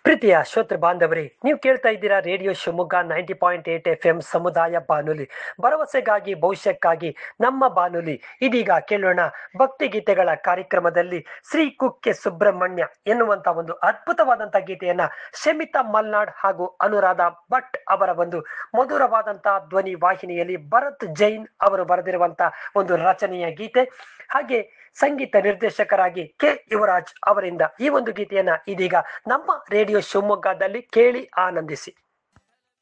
ಪ್ರೀತಿಯ ಶ್ರೋತೃ ಬಾಂಧವರೇ, ನೀವು ಕೇಳ್ತಾ ಇದ್ದೀರಾ ರೇಡಿಯೋ ಶಿವಮೊಗ್ಗ 90.8 FM ಸಮುದಾಯ ಬಾನುಲಿ. ಭರವಸೆಗಾಗಿ ಭವಿಷ್ಯಕ್ಕಾಗಿ ನಮ್ಮ ಬಾನುಲಿ. ಇದೀಗ ಕೇಳೋಣ ಭಕ್ತಿ ಗೀತೆಗಳ ಕಾರ್ಯಕ್ರಮದಲ್ಲಿ ಶ್ರೀ ಕುಕ್ಕೆ ಸುಬ್ರಹ್ಮಣ್ಯ ಎನ್ನುವಂತ ಒಂದು ಅದ್ಭುತವಾದಂತ ಗೀತೆಯನ್ನ ಶಮಿತಾ ಮಲ್ನಾಡ್ ಹಾಗೂ ಅನುರಾಧ ಭಟ್ ಅವರ ಒಂದು ಮಧುರವಾದಂತಹ ಧ್ವನಿ ವಾಹಿನಿಯಲ್ಲಿ ಭರತ್ ಜೈನ್ ಅವರು ಬರೆದಿರುವಂತ ಒಂದು ರಚನೆಯ ಗೀತೆ. ಹಾಗೆ ಸಂಗೀತ ನಿರ್ದೇಶಕರಾಗಿ ಕೆ ಯುವರಾಜ್ ಅವರಿಂದ ಈ ಒಂದು ಗೀತೆಯನ್ನ ಇದೀಗ ನಮ್ಮ ರೇಡಿಯೋ ಶಿವಮೊಗ್ಗದಲ್ಲಿ ಕೇಳಿ ಆನಂದಿಸಿ.